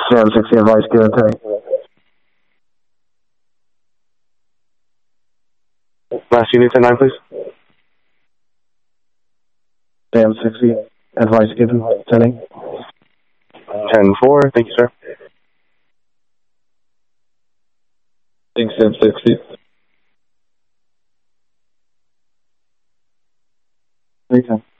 Sam 60, advice given, take. Last unit 10-9, please. Sam 60, advice given, sending. 10-4, thank you, sir. Thanks, Sam 60. Anytime.